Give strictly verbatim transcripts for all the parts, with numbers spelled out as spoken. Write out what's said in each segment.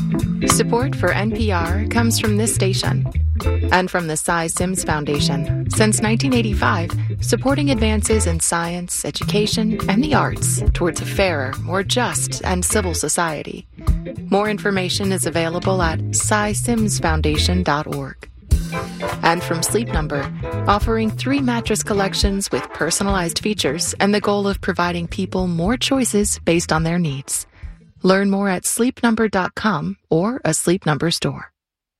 Support for N P R comes from this station and from the Cy Sims Foundation. Since nineteen eighty-five, supporting advances in science, education, and the arts towards a fairer, more just, and civil society. More information is available at cy sims foundation dot org. And from Sleep Number, offering three mattress collections with personalized features and the goal of providing people more choices based on their needs. Learn more at sleep number dot com or a Sleep Number store.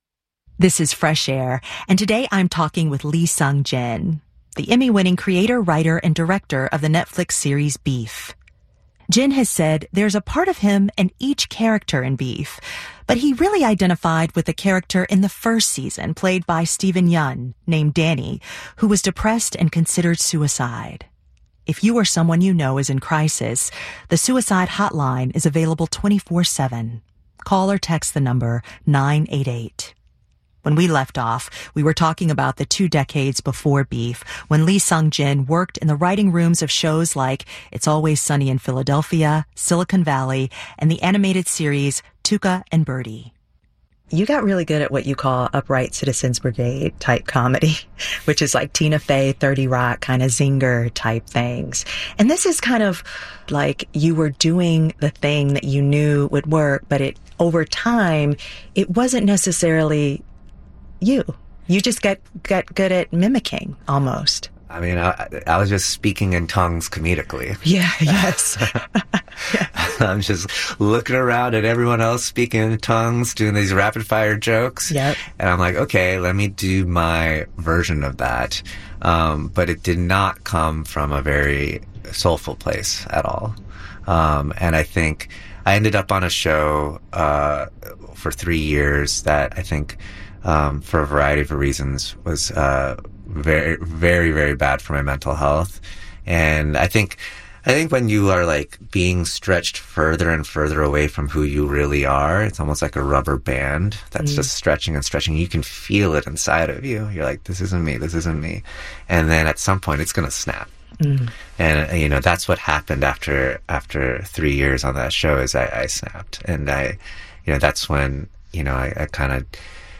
This is Fresh Air, and today I'm talking with Lee Sung-jin, the Emmy-winning creator, writer, and director of the Netflix series Beef. Jin has said there's a part of him in each character in Beef, but he really identified with the character in the first season, played by Steven Yeun, named Danny, who was depressed and considered suicide. If you or someone you know is in crisis, the suicide hotline is available twenty-four seven. Call or text the number nine eight eight. When we left off, we were talking about the two decades before Beef, when Lee Sung-jin worked in the writing rooms of shows like It's Always Sunny in Philadelphia, Silicon Valley, and the animated series Tuca and Birdie. You got really good at what you call upright Citizens Brigade type comedy, which is like Tina Fey, thirty Rock kind of zinger type things. And this is kind of like you were doing the thing that you knew would work, but it over time, it wasn't necessarily you. You just got, got good at mimicking almost. I mean, I, I was just speaking in tongues comedically. Yeah, yes. Yeah. I'm just looking around at everyone else speaking in tongues, doing these rapid fire jokes. Yep. And I'm like, okay, let me do my version of that. Um, but it did not come from a very soulful place at all. Um, and I think I ended up on a show uh, for three years that I think, um, for a variety of reasons, was uh, very, very, very bad for my mental health. And I think, I think when you are like being stretched further and further away from who you really are, it's almost like a rubber band that's mm. just stretching and stretching. You can feel it inside of you. You're like, this isn't me, this isn't me. And then at some point it's going to snap. Mm. And, you know, that's what happened after, after three years on that show is I, I snapped. And I, you know, that's when, you know, I, I kind of,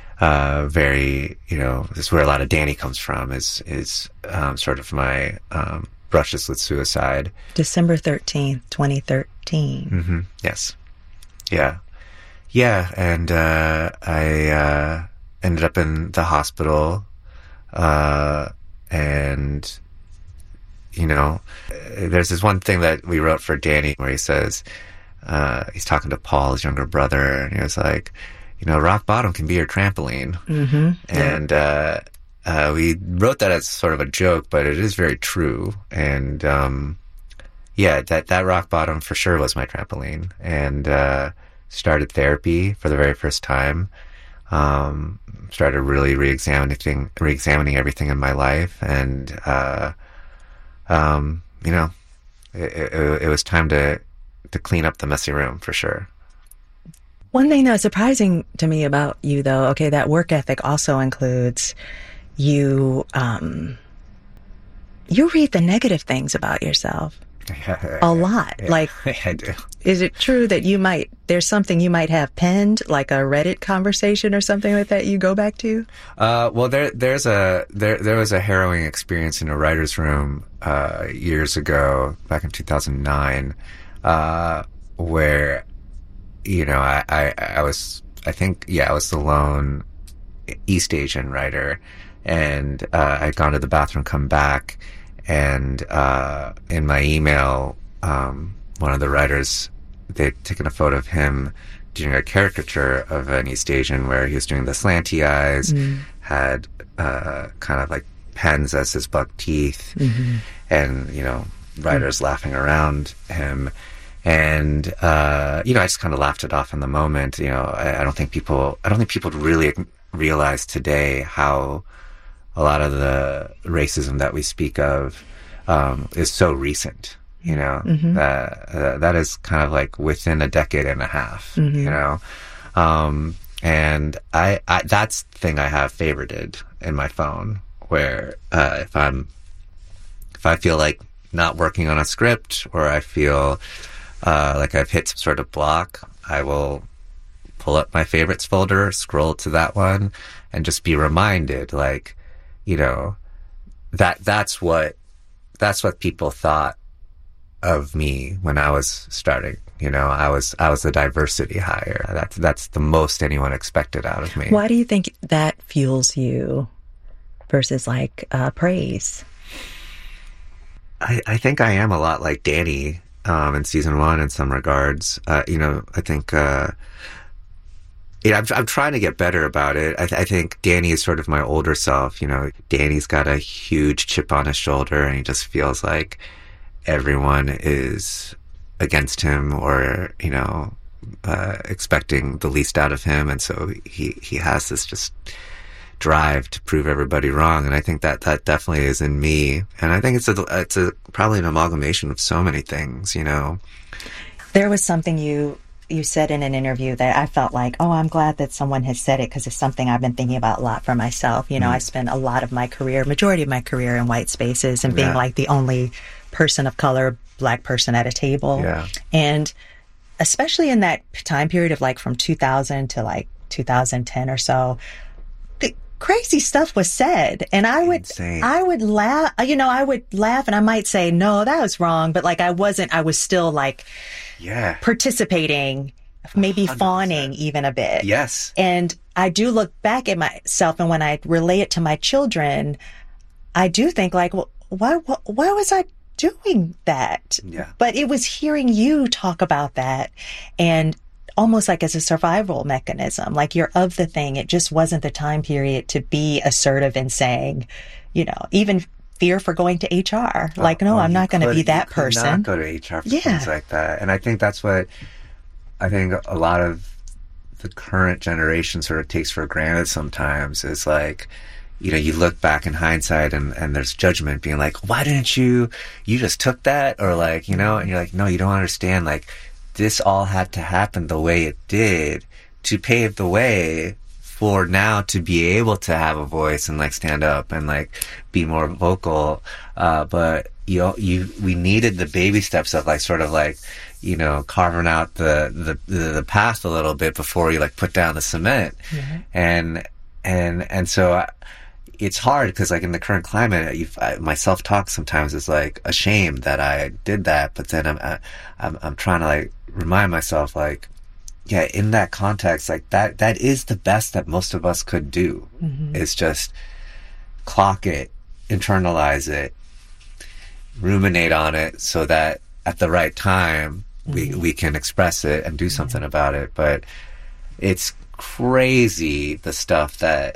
uh, very, you know, this is where a lot of Danny comes from is, is, um, sort of my, um, brushes with suicide. December thirteenth, twenty thirteen. Mm-hmm. Yes. Yeah. Yeah. And, uh, I, uh, ended up in the hospital, uh, and, you know, there's this one thing that we wrote for Danny where he says, uh, he's talking to Paul, his younger brother, and he was like, you know, rock bottom can be your trampoline. Mm-hmm. And, uh, uh, we wrote that as sort of a joke, but it is very true. And, um, yeah, that, that rock bottom for sure was my trampoline. And, uh, started therapy for the very first time. Um, started really re-examining, re-examining everything in my life. And, uh, um, you know, it, it, it was time to, to clean up the messy room for sure. One thing that was surprising to me about you, though, okay, that work ethic also includes you, um, you read the negative things about yourself yeah, a lot. Yeah, like, I do. Is it true that you might, there's something you might have penned, like a Reddit conversation or something like that you go back to? Uh, well, there, there's a, there, there was a harrowing experience in a writer's room, uh, years ago, back in two thousand nine, uh, where, you know, I, I, I was, I think, yeah, I was the lone East Asian writer, and uh, I'd gone to the bathroom, come back, and uh, in my email, um, one of the writers, they'd taken a photo of him doing a caricature of an East Asian where he was doing the slanty eyes, mm. had uh, kind of like pens as his buck teeth, mm-hmm. and, you know, writers mm. laughing around him. And, uh, you know, I just kind of laughed it off in the moment. You know, I, I don't think people, I don't think people really realize today how a lot of the racism that we speak of, um, is so recent, you know, mm-hmm. uh, uh, that is kind of like within a decade and a half, mm-hmm. you know, um, and I, I, that's the thing I have favorited in my phone where, uh, if I'm, if I feel like not working on a script or I feel, Uh, like I've hit some sort of block, I will pull up my favorites folder, scroll to that one, and just be reminded, like, you know, that that's what that's what people thought of me when I was starting. You know, I was I was the diversity hire. That's that's the most anyone expected out of me. Why do you think that fuels you versus like uh, praise? I, I think I am a lot like Danny um, in season one in some regards. Uh, you know, I think uh, yeah, I'm, I'm trying to get better about it. I, th- I think Danny is sort of my older self. You know, Danny's got a huge chip on his shoulder, and he just feels like everyone is against him, or you know, uh, expecting the least out of him, and so he he has this just drive to prove everybody wrong. And I think that that definitely is in me, and I think it's a it's a probably an amalgamation of so many things. You know, there was something you. You said in an interview that I felt like, oh, I'm glad that someone has said it, because it's something I've been thinking about a lot for myself. You know, mm. I spent a lot of my career, majority of my career in white spaces, and being yeah. like the only person of color, black person at a table. Yeah. And especially in that time period of like from two thousand to like two thousand ten or so, the crazy stuff was said. And I would, Insane. I would laugh, you know, I would laugh and I might say, no, that was wrong. But like, I wasn't, I was still like, yeah, participating, maybe one hundred percent fawning even a bit. Yes. And I do look back at myself, and when I relay it to my children, I do think like, well, why, why, why was I doing that? Yeah. But it was hearing you talk about that, and almost like as a survival mechanism, like you're of the thing. It just wasn't the time period to be assertive in saying, you know, even fear for going to H R. Oh, like, no, oh, I'm not going to be that you could person. Not go to H R for yeah. things like that. And I think that's what I think a lot of the current generation sort of takes for granted sometimes, is like, you know, you look back in hindsight and, and there's judgment being like, why didn't you, you just took that? Or like, you know, and you're like, no, you don't understand. Like, this all had to happen the way it did to pave the way for now to be able to have a voice and like stand up and like be more vocal. Uh, but you, you, we needed the baby steps of like sort of like, you know, carving out the, the, the path a little bit before you like put down the cement. Mm-hmm. And, and, and so I, it's hard because like in the current climate, you, I, my self-talk sometimes is like ashamed that I did that. But then I'm, I, I'm, I'm trying to like remind myself like, yeah, in that context, like that, that is the best that most of us could do. Mm-hmm. Is just clock it, internalize it, ruminate on it, so that at the right time mm-hmm. we we can express it and do something yeah. about it. But it's crazy the stuff that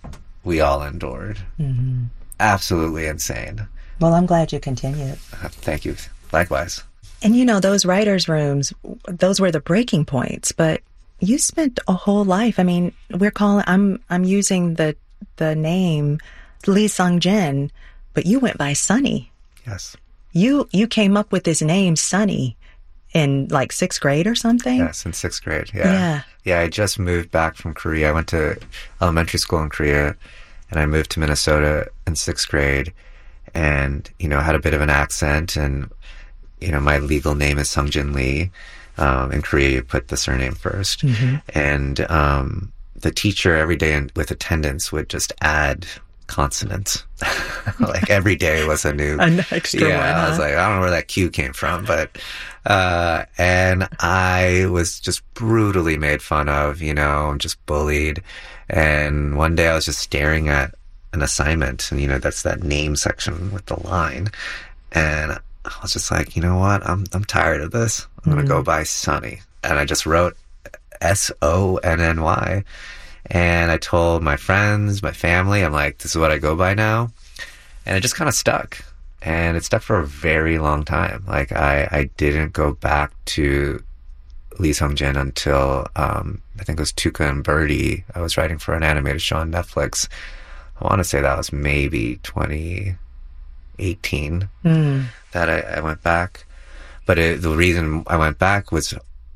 we all endured. Mm-hmm. Absolutely insane. Well, I'm glad you continued. Uh, thank you. Likewise. And you know, those writers' rooms, those were the breaking points, but you spent a whole life. I mean, we're calling, I'm, I'm using the, the name Lee Sung Jin, but you went by Sunny. Yes. You, you came up with this name, Sunny, in like sixth grade or something? Yes, in sixth grade. Yeah. Yeah. Yeah. I just moved back from Korea. I went to elementary school in Korea, and I moved to Minnesota in sixth grade, and, you know, had a bit of an accent, and, you know, my legal name is Sungjin Lee. Um, in Korea, you put the surname first. Mm-hmm. And um, the teacher every day in, with attendance would just add consonants. Like every day was a new... An extra yeah, one, huh? I was like, I don't know where that Q came from, but... Uh, and I was just brutally made fun of, you know, just bullied. And one day I was just staring at an assignment, and, you know, that's that name section with the line. And I was just like, you know what? I'm I'm tired of this. I'm mm-hmm. going to go by Sunny. And I just wrote S O N N Y. And I told my friends, my family, I'm like, this is what I go by now. And it just kind of stuck. And it stuck for a very long time. Like, I, I didn't go back to Lee Sung Jin until, um, I think it was Tuca and Birdie. I was writing for an animated show on Netflix. I want to say that was maybe twenty eighteen mm. that I, I went back. But it, the reason I went back was,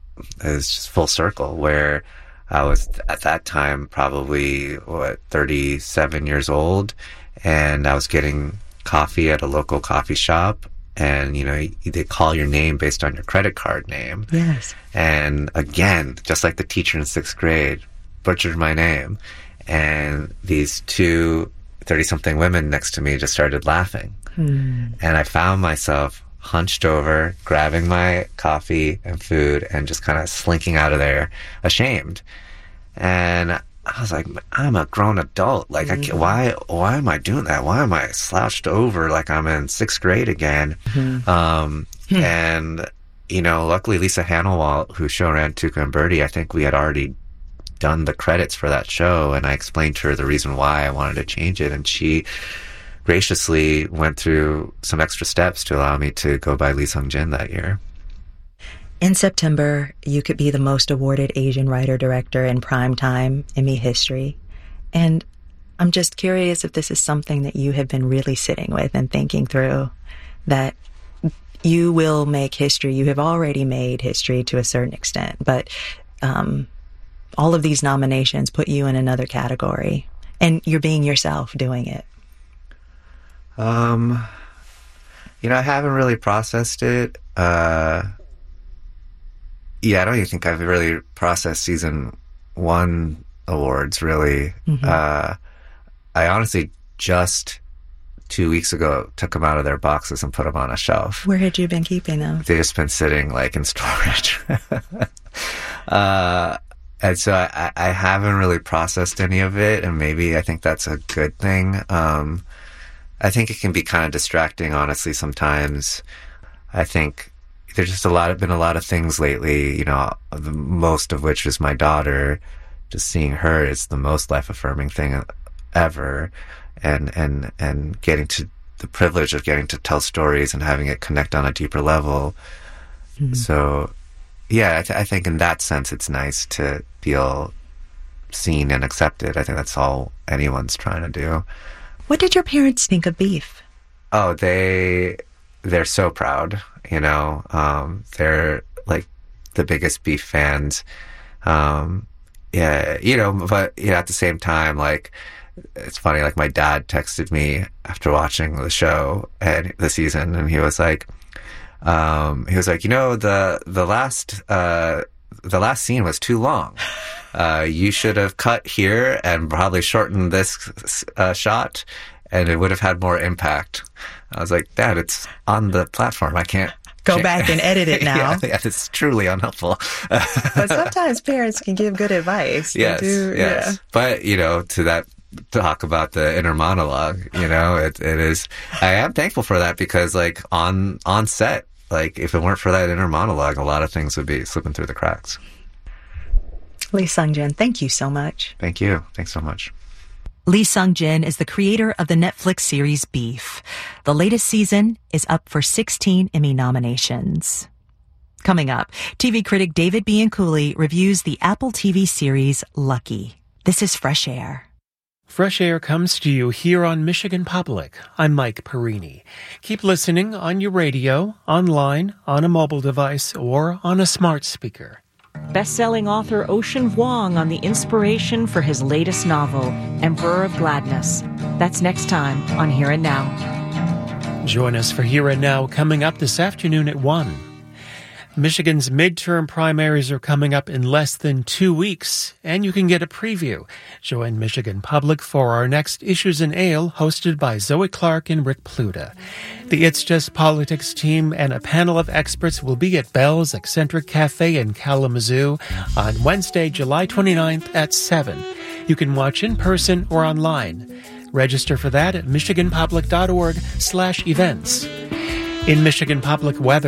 is just full circle, where I was at that time probably, what, thirty-seven years old, and I was getting coffee at a local coffee shop, and, you know, they call your name based on your credit card name. Yes. And again, just like the teacher in sixth grade, butchered my name. And these two thirty-something women next to me just started laughing. Hmm. And I found myself hunched over, grabbing my coffee and food, and just kind of slinking out of there, ashamed. And I was like, I'm a grown adult. Like, mm-hmm. I can't, why, why am I doing that? Why am I slouched over like I'm in sixth grade again? Mm-hmm. Um, hmm. And, you know, luckily Lisa Hanawalt, who show ran Tuca and Birdie, I think we had already done the credits for that show, and I explained to her the reason why I wanted to change it, and she graciously went through some extra steps to allow me to go by Lee Sung-jin that year. In September, you could be the most awarded Asian writer-director in primetime Emmy history. And I'm just curious if this is something that you have been really sitting with and thinking through, that you will make history. You have already made history to a certain extent, but um, all of these nominations put you in another category, and you're being yourself doing it. Um, you know, I haven't really processed it. Uh, yeah, I don't even think I've really processed season one awards, really. Mm-hmm. Uh, I honestly just two weeks ago took them out of their boxes and put them on a shelf. Where had you been keeping them? They've just been sitting, like, in storage. uh, and so I, I haven't really processed any of it, and maybe I think that's a good thing. Um, I think it can be kind of distracting, honestly, sometimes. I think there's just a lot, been a lot of things lately, you know, the most of which is my daughter. Just seeing her is the most life-affirming thing ever. And, and, and getting to the privilege of getting to tell stories and having it connect on a deeper level. Mm-hmm. So, yeah, I, th- I think in that sense, it's nice to feel seen and accepted. I think that's all anyone's trying to do. What did your parents think of Beef? Oh, they, they're so proud, you know, um, they're like the biggest Beef fans. Um, yeah, you know, but, you know, at the same time, like, it's funny, like my dad texted me after watching the show and the season, and he was like, um, he was like, you know, the, the last, uh, the last scene was too long. Uh, you should have cut here and probably shortened this uh, shot, and it would have had more impact. I was like, Dad, it's on the platform. I can't go change. back and edit it now. yeah, yeah, it's truly unhelpful. But sometimes parents can give good advice. Yes, do, yes. Yeah. But, you know, to that talk about the inner monologue, you know, it, it is, I am thankful for that, because like on, on set, like if it weren't for that inner monologue, a lot of things would be slipping through the cracks. Lee Sung-jin, thank you so much. Thank you. Thanks so much. Lee Sung-jin is the creator of the Netflix series Beef. The latest season is up for sixteen Emmy nominations. Coming up, T V critic David Bianculli reviews the Apple T V series Lucky. This is Fresh Air. Fresh Air comes to you here on Michigan Public. I'm Mike Perini. Keep listening on your radio, online, on a mobile device, or on a smart speaker. Best-selling author Ocean Vuong on the inspiration for his latest novel, Emperor of Gladness. That's next time on Here and Now. Join us for Here and Now coming up this afternoon at one. Michigan's midterm primaries are coming up in less than two weeks, and you can get a preview. Join Michigan Public for our next Issues in Ale, hosted by Zoe Clark and Rick Pluta. The It's Just Politics team and a panel of experts will be at Bell's Eccentric Cafe in Kalamazoo on Wednesday, July twenty-ninth at seven. You can watch in person or online. Register for that at michiganpublic.org slash events. In Michigan Public weather,